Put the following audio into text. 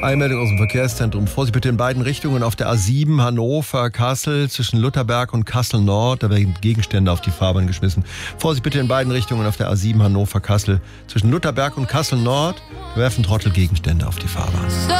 Eilmeldung aus dem Verkehrszentrum. Vorsicht bitte in beiden Richtungen auf der A7 Hannover-Kassel zwischen Lutherberg und Kassel-Nord. Da werden Gegenstände auf die Fahrbahn geschmissen. Vorsicht bitte in beiden Richtungen auf der A7 Hannover-Kassel zwischen Lutherberg und Kassel-Nord. Werfen Trottel Gegenstände auf die Fahrbahn.